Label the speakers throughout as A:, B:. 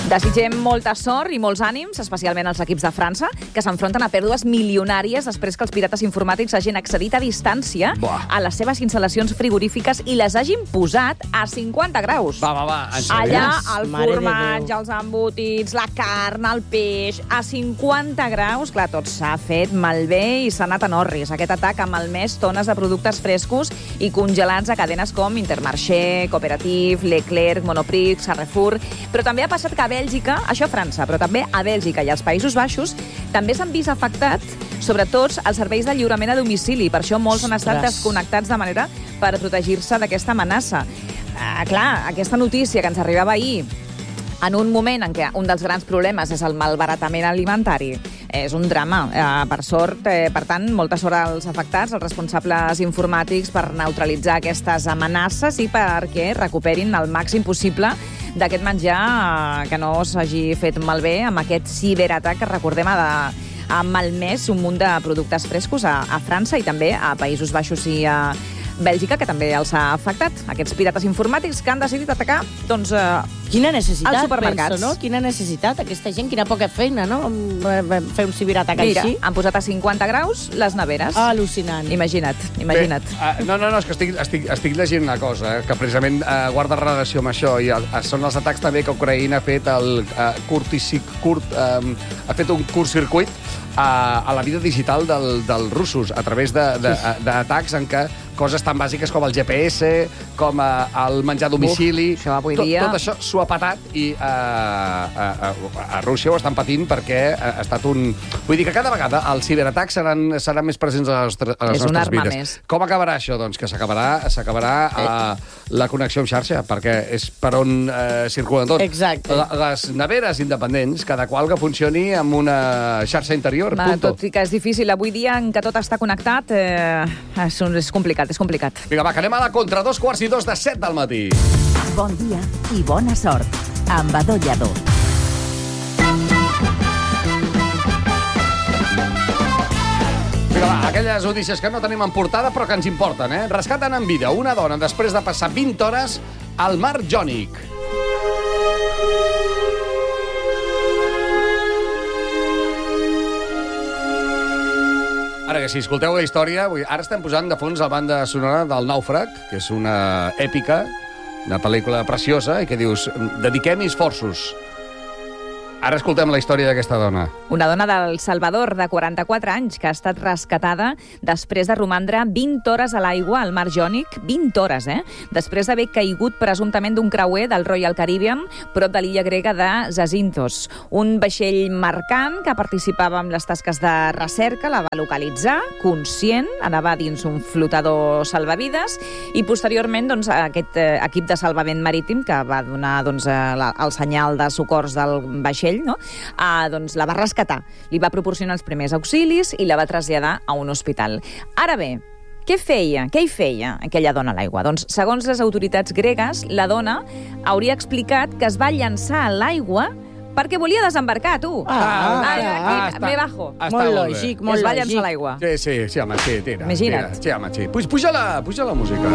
A: Desitgem molta sort i molts ànims, especialment als equips de França, que s'enfronten a pèrdues milionàries després que els pirates informàtics hagin accedit a distància a les seves instal·lacions frigorífiques i les hagin posat a 50 graus.
B: Va.
A: Allà el formatge, els embotits, la carn, el peix, a 50 graus. Clar, tot s'ha fet malbé i s'ha anat en orris. Aquest atac ha malmès tones de productes frescos i congelats a cadenes com Intermarché, Cooperative, Leclerc, Monoprix, Carrefour. Però també ha passat que a Bèlgica, això a França, però també a Bèlgica i als Països Baixos, també s'han vist afectats, sobretot, els serveis de lliurament a domicili. Per això molts han estat desconnectats de manera per protegir-se d'aquesta amenaça. Clar, aquesta notícia que ens arribava ahir, en un moment en què un dels grans problemes és el malbaratament alimentari, és un drama. Per sort, per tant, molta sort als afectats, als responsables informàtics, per neutralitzar aquestes amenaces i perquè recuperin el màxim possible d'aquest menjar que no s'hagi fet malbé amb aquest ciberatac que, recordem, ha malmès un munt de productes frescos a França i també a Països Baixos i a Bèlgica, que també els ha afectat. Aquests pirates informàtics que han decidit atacar, doncs,
C: quina necessitat,
A: als supermercats.
C: Penso, no? Quina necessitat, aquesta gent, quina poca feina, no? Fer un ciberatac
A: Mira,
C: així.
A: han posat a 50 graus les neveres.
C: Al·lucinant.
A: Imagina't.
B: Bé, no, és que estic llegint una cosa, que precisament guarda relació amb això, i són els atacs també que Ucraïna ha fet ha fet un curt-circuit a la vida digital dels russos, a través d'atacs en què coses tan bàsiques com el GPS, com el menjar a domicili...
A: Això avui dia...
B: Tot això s'ho ha patat i a Rússia ho estan patint perquè ha estat un... Vull dir que cada vegada els ciberatacs seran més presents a les nostres vides.
A: Més.
B: Com acabarà això? Doncs que s'acabarà la connexió amb xarxa, perquè és per on circula tot.
C: Exacte.
B: Les neveres independents, cada qual que funcioni amb una xarxa interior, punto.
A: Tot i que és difícil avui dia en què tot està connectat, és complicat.
B: Vinga, va, que anem a la contra, 2:45 de 7 del matí.
D: Bon dia i bona sort, amb Adó Lladó.
B: Vinga, va, aquelles notícies que no tenim en portada però que ens importen, eh? Rescaten en vida una dona després de passar 20 hores al mar Jònic. Ara que si escolteu la història, ara estem posant de fons la banda sonora del Nàufrag, que és una èpica, una pel·lícula preciosa, i que dius, dediquem esforços. Ara escoltem la història d'aquesta dona.
A: Una dona del Salvador, de 44 anys, que ha estat rescatada després de romandre 20 hores a l'aigua al mar Jònic. 20 hores, Després d'haver caigut presumptament d'un creuer del Royal Caribbean, prop de l'illa grega de Zazintos. Un vaixell mercant que participava en les tasques de recerca la va localitzar, conscient, anava dins un flotador salvavides, i posteriorment aquest equip de salvament marítim que va donar el senyal de socors del vaixell, la va rescatar, li va proporcionar els primers auxilis i la va traslladar a un hospital. Ara bé, què hi feia aquella dona a l'aigua? Doncs, segons les autoritats gregues, la dona hauria explicat que es va llançar a l'aigua perquè volia desembarcar, tu. Me bajo.
C: Molt lògic, molt lògic.
A: Es va llançar a l'aigua.
B: Sí, home, tira.
A: Imagina't.
B: Sí, home, sí. Puja la música.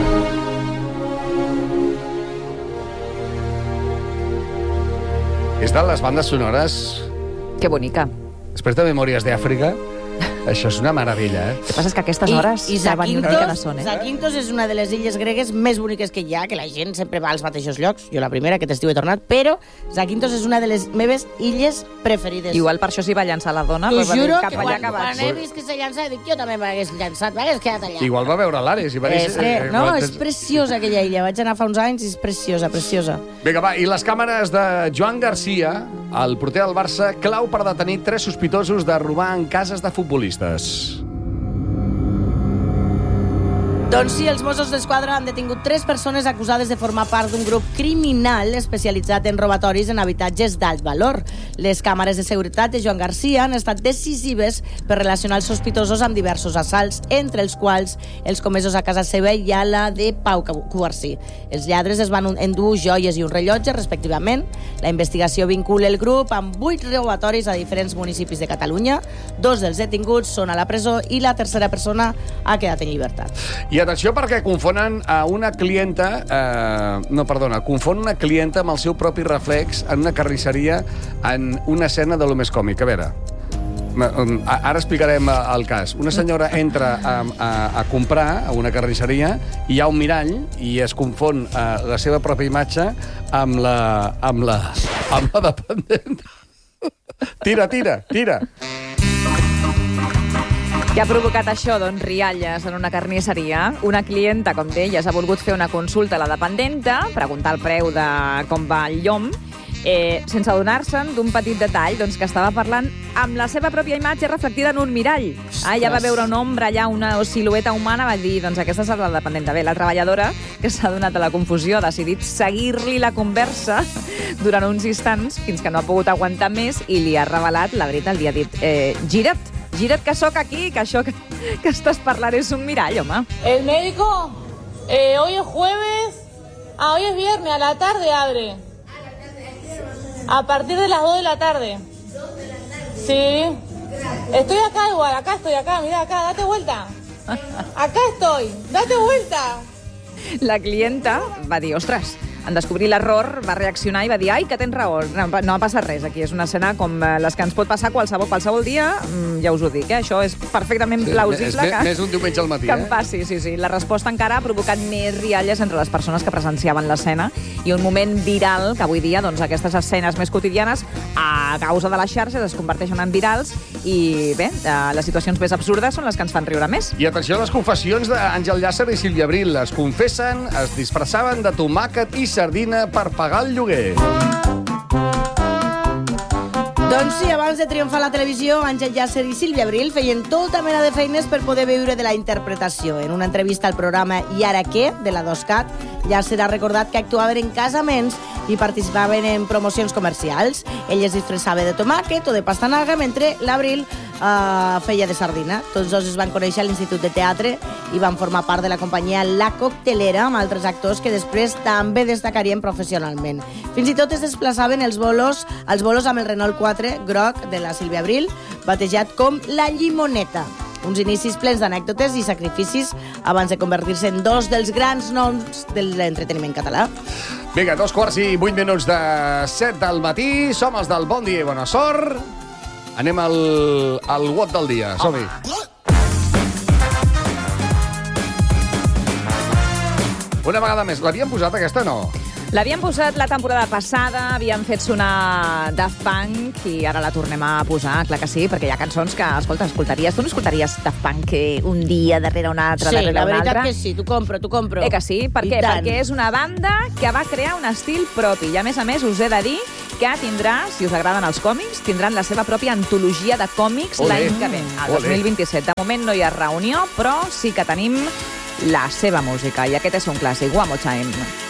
B: És de les bandes sonores...
A: Que bonica.
B: Després de Memòries d'Àfrica, això és una meravella,
A: El que passa és que a aquestes hores
C: I
A: ja venir una mica de son,
C: Zakynthos és una de les illes gregues més boniques que hi ha, que la gent sempre va als mateixos llocs. Jo la primera, aquest estiu he tornat, però Zakynthos és una de les meves illes preferides.
A: Igual per això s'hi va llançar la dona.
C: T'ho juro que
A: quan
C: he vist que s'ha llançat, dic, jo també m'hagués llançat, m'hagués quedat allà.
B: Igual va veure l'Ares.
C: És preciosa aquella illa. Vaig anar fa uns anys i és preciosa, preciosa.
B: Vinga, va, i les càmeres de Joan Garcia, el porter del Barça, clau per detenir 3 sospitosos de robar en cases de futbolistes.
C: Doncs sí, els Mossos d'Esquadra han detingut 3 persones acusades de formar part d'un grup criminal especialitzat en robatoris en habitatges d'alt valor. Les càmeres de seguretat de Joan Garcia han estat decisives per relacionar els sospitosos amb diversos assalts, entre els quals els comesos a casa seva i a la de Pau Cubarsí. Els lladres es van endur joies i un rellotge, respectivament. La investigació vincula el grup amb 8 robatoris a diferents municipis de Catalunya. 2 dels detinguts són a la presó i la tercera persona ha quedat en llibertat.
B: I atenció perquè confonen a una clienta... confon una clienta amb el seu propi reflex en una carnisseria en una escena de lo més còmic. A veure, ara explicarem el cas. Una senyora entra a comprar a una carnisseria i hi ha un mirall i es confon la seva pròpia imatge amb la dependent. Tira.
A: Què ha provocat això? Doncs rialles en una carnisseria. Una clienta, com deies, ha volgut fer una consulta a la dependenta, preguntar el preu de com va el llom, sense adonar-se'n d'un petit detall, doncs que estava parlant amb la seva pròpia imatge reflectida en un mirall. Ja va veure una ombra allà, una silueta humana, va dir, doncs aquesta és la dependenta. Bé, la treballadora, que s'ha donat a la confusió, ha decidit seguir-li la conversa durant uns instants, fins que no ha pogut aguantar més, i li ha revelat la veritat, li ha dit, gira't que sóc aquí, que això que estàs parlant és un mirall, home.
E: El médico, hoy es jueves, hoy es viernes, a la tarde abre. A partir de las 2 de la tarde. Sí. Estoy acá igual, acá, mira acá, date vuelta. Acá estoy, date vuelta.
A: La clienta va dir, ostres, en descobrir l'error va reaccionar i va dir, ai, que tens raó, no ha passat res aquí, és una escena com les que ens pot passar qualsevol dia, ja us ho dic, això és perfectament plausible.
B: Més un diumenge al matí,
A: que em passi, sí. La resposta encara ha provocat més rialles entre les persones que presenciaven l'escena i un moment viral que avui dia, doncs, aquestes escenes més quotidianes, a causa de les xarxes, es converteixen en virals i, bé, les situacions més absurdes són les que ens fan riure més.
B: I atenció a les confessions d'Àngel Llàcer i Sílvia Abril. Es confessen, es disfressaven de tomàquet i sardina per pagar el lloguer.
C: Doncs sí, abans de triomfar a la televisió, Àngel Llàcer i Sílvia Abril feien tota mena de feines per poder viure de la interpretació. En una entrevista al programa I ara què, de la 2CAT, Llàcer ha recordat que actuaven en casaments i participaven en promocions comercials. Ell es disfressava de tomàquet o de pastanaga, mentre l'Abril feia de sardina. Tots dos es van conèixer a l'Institut de Teatre i van formar part de la companyia La Coctelera, amb altres actors que després també destacarien professionalment. Fins i tot es desplaçaven als bolos amb el Renault 4 groc de la Sílvia Abril, batejat com la Llimoneta. Uns inicis plens d'anècdotes i sacrificis abans de convertir-se en dos dels grans noms de l'entreteniment català.
B: Vinga, 2:08 de 7 del matí. Som els del Bon Dia i Bona Sort. Anem al WOT del dia. Som-hi. Una vegada més. L'havíem posat, aquesta, no?
A: L'havíem posat la temporada passada, havíem fet sonar Daft Punk i ara la tornem a posar, clar que sí, perquè hi ha cançons que, escolta, escoltaries. Tu no escoltaries Daft Punk un dia darrere un altre,
C: sí,
A: darrere un altre?
C: Sí, la veritat que sí, t'ho compro.
A: Que sí? Per què? Perquè és una banda que va crear un estil propi i, a més, us he de dir que tindrà, si us agraden els còmics, tindran la seva pròpia antologia de còmics l'any que ve, el 2027. De moment no hi ha reunió, però sí que tenim la seva música, i aquest és un clàssic, One More Time.